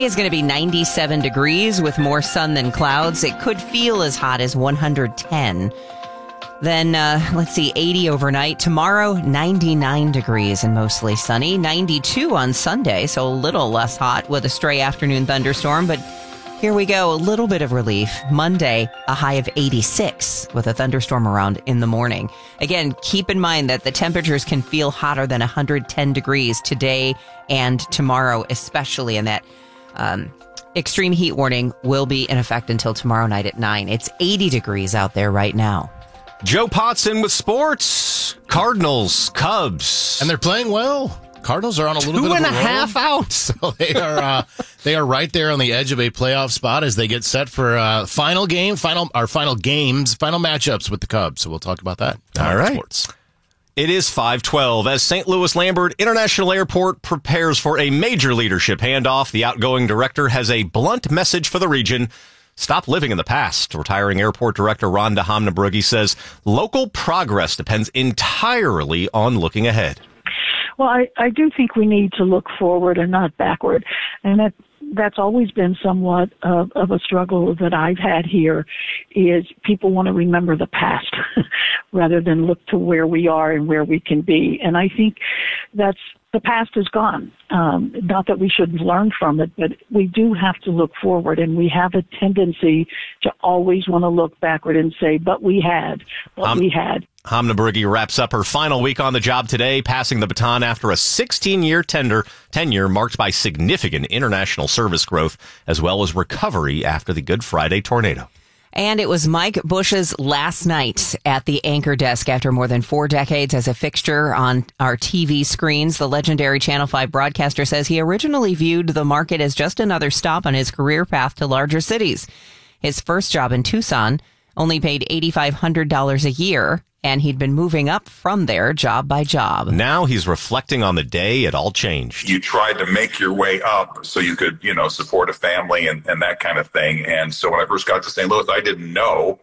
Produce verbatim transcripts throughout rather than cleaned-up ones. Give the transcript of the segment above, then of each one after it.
It's going to be ninety-seven degrees with more sun than clouds. It could feel as hot as one hundred ten. Then, uh, let's see, eighty overnight. Tomorrow, ninety-nine degrees and mostly sunny. ninety-two on Sunday, so a little less hot with a stray afternoon thunderstorm. But here we go, a little bit of relief. Monday, a high of eighty-six with a thunderstorm around in the morning. Again, keep in mind that the temperatures can feel hotter than one hundred ten degrees today and tomorrow, especially in that Um, extreme heat warning will be in effect until tomorrow night at nine. It's eighty degrees out there right now. Joe Potson with sports. Cardinals, Cubs. And they're playing well. Cardinals are on a little Two bit of and a a roll. half out. So they are uh, they are right there on the edge of a playoff spot as they get set for uh, final game, final our final games, final matchups with the Cubs. So we'll talk about that. All right. Sports. It is five twelve as Saint Louis Lambert International Airport prepares for a major leadership handoff. The outgoing director has a blunt message for the region. Stop living in the past. Retiring airport director Rhonda Hamnabrugge says local progress depends entirely on looking ahead. Well, I, I do think we need to look forward and not backward. And that that's always been somewhat of, of a struggle that I've had here is people want to remember the past rather than look to where we are and where we can be. And I think that's the past is gone. Um, not that we shouldn't learn from it, but we do have to look forward, and we have a tendency to always want to look backward and say, but we had, but um, we had. Hamnabrugge wraps up her final week on the job today, passing the baton after a sixteen-year tender, tenure marked by significant international service growth, as well as recovery after the Good Friday tornado. And it was Mike Bush's last night at the anchor desk after more than four decades as a fixture on our T V screens. The legendary Channel five broadcaster says he originally viewed the market as just another stop on his career path to larger cities. His first job in Tucson only paid eight thousand five hundred dollars a year, and he'd been moving up from there job by job. Now he's reflecting on the day it all changed. You tried to make your way up so you could, you know, support a family and, and that kind of thing. And so when I first got to Saint Louis, I didn't know.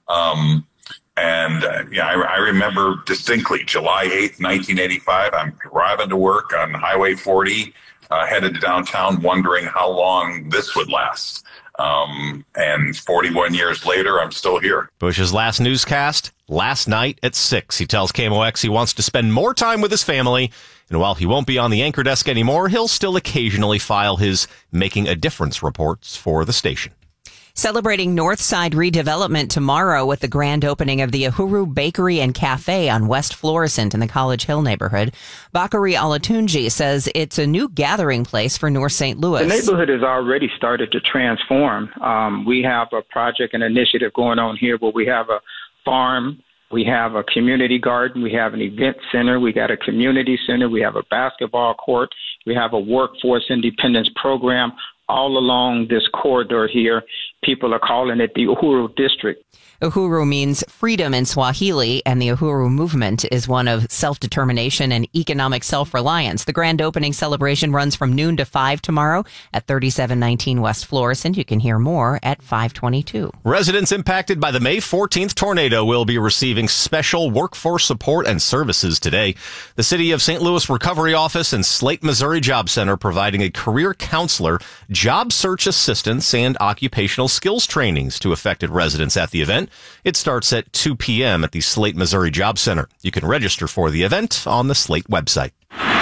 Um, and, uh, yeah, I, I remember distinctly July eighth, nineteen eighty-five. I'm driving to work on Highway forty, uh, headed to downtown, wondering how long this would last. Um, and forty-one years later, I'm still here. Bush's last newscast, last night at six. He tells K M O X he wants to spend more time with his family. And while he won't be on the anchor desk anymore, he'll still occasionally file his Making a Difference reports for the station. Celebrating Northside redevelopment tomorrow with the grand opening of the Uhuru Bakery and Cafe on West Florissant in the College Hill neighborhood. Bakari Alatunji says it's a new gathering place for North Saint Louis. The neighborhood has already started to transform. Um, we have a project and initiative going on here where we have a farm, we have a community garden, we have an event center, we got a community center, we have a basketball court, we have a workforce independence program. All along this corridor here, people are calling it the Uhuru District. Uhuru means freedom in Swahili, and the Uhuru movement is one of self-determination and economic self-reliance. The grand opening celebration runs from noon to five tomorrow at thirty-seven nineteen West Florissant. You can hear more at five twenty-two. Residents impacted by the May fourteenth tornado will be receiving special workforce support and services today. The City of Saint Louis Recovery Office and Slate, Missouri Job Center providing a career counselor, job search assistance, and occupational skills trainings to affected residents at the event. It starts at two p.m. at the Slate, Missouri Job Center. You can register for the event on the Slate website.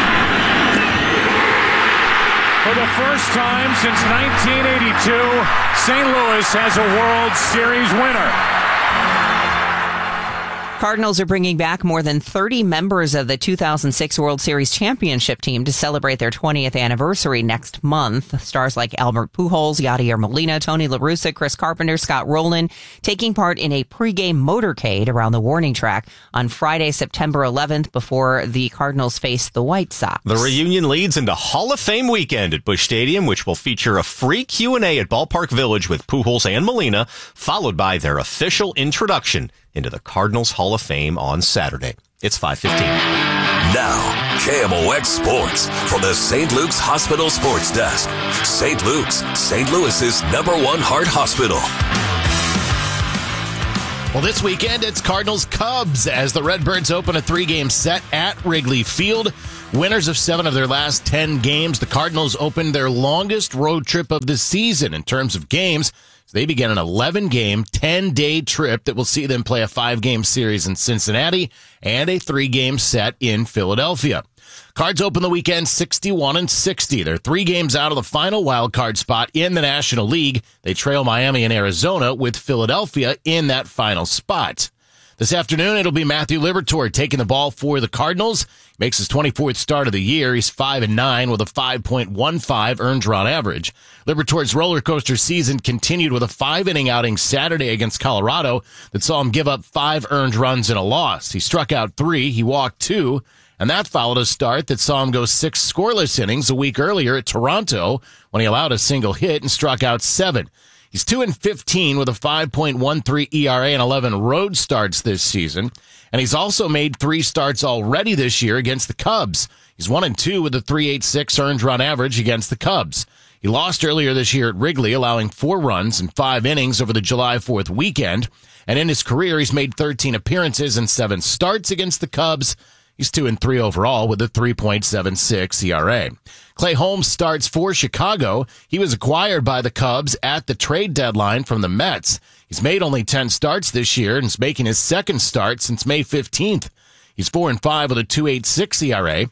For the first time since nineteen eighty-two, Saint Louis has a World Series winner. Cardinals are bringing back more than thirty members of the two thousand six World Series championship team to celebrate their twentieth anniversary next month. Stars like Albert Pujols, Yadier Molina, Tony La Russa, Chris Carpenter, Scott Rowland taking part in a pregame motorcade around the warning track on Friday, September eleventh before the Cardinals face the White Sox. The reunion leads into Hall of Fame weekend at Busch Stadium, which will feature a free Q and A at Ballpark Village with Pujols and Molina, followed by their official introduction into the Cardinals Hall of Fame on Saturday. It's five fifteen. Now, K M O X Sports from the Saint Luke's Hospital Sports Desk. Saint Luke's, Saint Louis's number one heart hospital. Well, this weekend, it's Cardinals-Cubs as the Redbirds open a three-game set at Wrigley Field. Winners of seven of their last ten games, the Cardinals opened their longest road trip of the season in terms of games. So they began an eleven-game, ten-day trip that will see them play a five-game series in Cincinnati and a three-game set in Philadelphia. Cards open the weekend sixty-one and sixty. They're three games out of the final wild card spot in the National League. They trail Miami and Arizona, with Philadelphia in that final spot. This afternoon, it'll be Matthew Liberatore taking the ball for the Cardinals. Makes his twenty-fourth start of the year. He's five and nine with a five point one five earned run average. Liberatore's roller coaster season continued with a five-inning outing Saturday against Colorado that saw him give up five earned runs and a loss. He struck out three, he walked two, and that followed a start that saw him go six scoreless innings a week earlier at Toronto when he allowed a single hit and struck out seven. He's two and fifteen with a five point one three E R A and eleven road starts this season. And he's also made three starts already this year against the Cubs. He's one and two with a three point eight six earned run average against the Cubs. He lost earlier this year at Wrigley, allowing four runs in five innings over the July fourth weekend. And in his career, he's made thirteen appearances and seven starts against the Cubs. He's two and three overall with a three point seven six E R A. Clay Holmes starts for Chicago. He was acquired by the Cubs at the trade deadline from the Mets. He's made only ten starts this year and is making his second start since May fifteenth. He's four and five with a two point eight six E R A.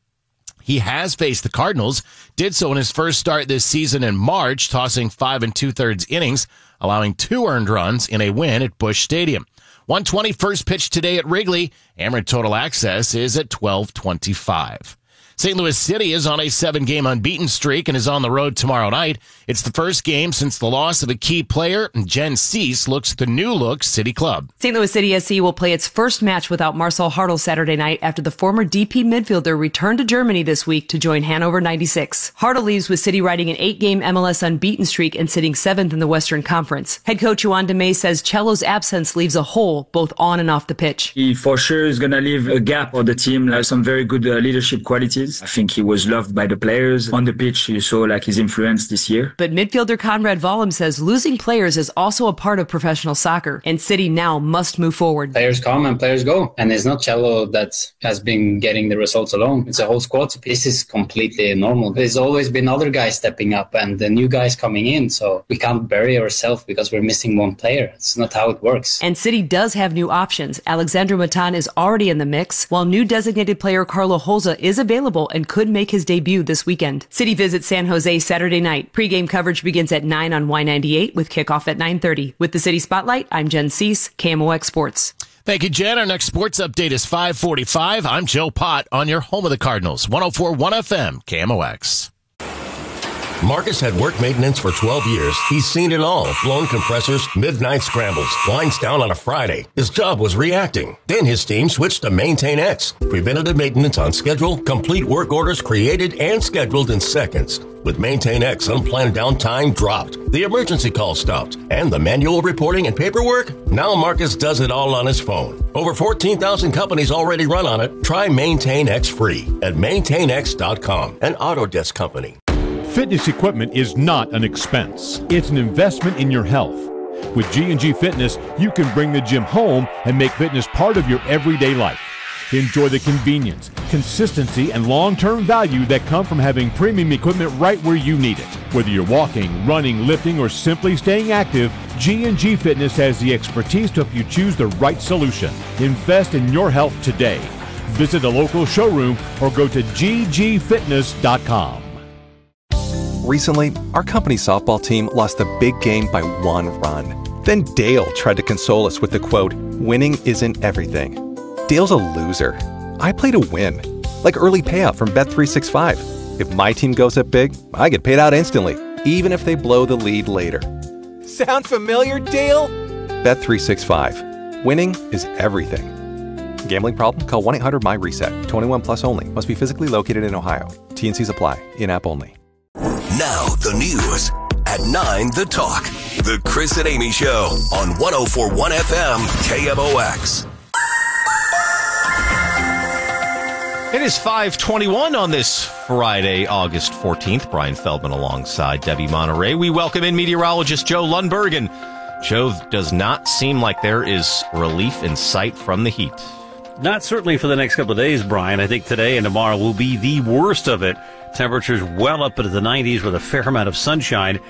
He has faced the Cardinals, did so in his first start this season in March, tossing five and two-thirds innings, allowing two earned runs in a win at Busch Stadium. one twenty first pitch today at Wrigley. Amerant total access is at twelve twenty-five. Saint Louis City is on a seven-game unbeaten streak and is on the road tomorrow night. It's the first game since the loss of a key player, and Jen Cease looks at the new-look City club. Saint Louis City S C will play its first match without Marcel Hartl Saturday night after the former D P midfielder returned to Germany this week to join Hannover ninety-six. Hartl leaves with City riding an eight-game M L S unbeaten streak and sitting seventh in the Western Conference. Head coach Juan DeMay says Cello's absence leaves a hole both on and off the pitch. He for sure is going to leave a gap for the team, like some very good uh, leadership qualities. I think he was loved by the players. On the pitch, you saw like his influence this year. But midfielder Conrad Vollum says losing players is also a part of professional soccer, and City now must move forward. Players come and players go, and it's not Cello that has been getting the results alone. It's a whole squad. This is completely normal. There's always been other guys stepping up and the new guys coming in, so we can't bury ourselves because we're missing one player. It's not how it works. And City does have new options. Alexandre Matan is already in the mix, while new designated player Carlo Holza is available and could make his debut this weekend. City visits San Jose Saturday night. Pre-game coverage begins at nine on Y ninety-eight with kickoff at nine thirty. With the City Spotlight, I'm Jen Cease, K M O X Sports. Thank you, Jen. Our next sports update is five forty-five. I'm Joe Pott on your home of the Cardinals, one oh four point one F M, K M O X. Marcus had work maintenance for twelve years. He's seen it all. Blown compressors, midnight scrambles, lines down on a Friday. His job was reacting. Then his team switched to Maintain X. Preventative maintenance on schedule, complete work orders created and scheduled in seconds. With Maintain X, unplanned downtime dropped. The emergency call stopped. And the manual reporting and paperwork? Now Marcus does it all on his phone. Over fourteen thousand companies already run on it. Try Maintain X free at maintain x dot com, an Autodesk company. Fitness equipment is not an expense. It's an investment in your health. With G and G Fitness, you can bring the gym home and make fitness part of your everyday life. Enjoy the convenience, consistency, and long-term value that come from having premium equipment right where you need it. Whether you're walking, running, lifting, or simply staying active, G and G Fitness has the expertise to help you choose the right solution. Invest in your health today. Visit a local showroom or go to g g fitness dot com. Recently, our company softball team lost the big game by one run. Then Dale tried to console us with the quote, "Winning isn't everything." Dale's a loser. I play to win. Like early payout from Bet three sixty-five. If my team goes up big, I get paid out instantly, even if they blow the lead later. Sound familiar, Dale? Bet three sixty-five. Winning is everything. Gambling problem? Call one eight hundred M Y reset. twenty-one plus only. Must be physically located in Ohio. T and Cs apply. In-app only. Now the news at nine, The Talk. The Chris and Amy Show on one oh four point one F M K M O X. It is five twenty-one on this Friday, August fourteenth. Brian Feldman alongside Debbie Monterey. We welcome in meteorologist Joe Lundberg. And Joe, does not seem like there is relief in sight from the heat. Not certainly for the next couple of days, Brian. I think today and tomorrow will be the worst of it. Temperatures well up into the nineties with a fair amount of sunshine.